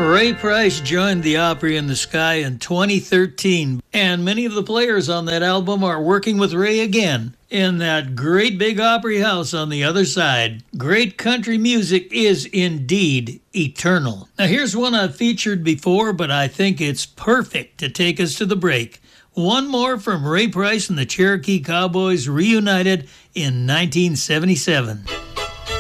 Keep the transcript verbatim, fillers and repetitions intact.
Ray Price joined the Opry in the Sky in twenty thirteen, and many of the players on that album are working with Ray again in that great big Opry house on the other side. Great country music is indeed eternal. Now here's one I've featured before, but I think it's perfect to take us to the break. One more from Ray Price and the Cherokee Cowboys reunited in nineteen seventy-seven.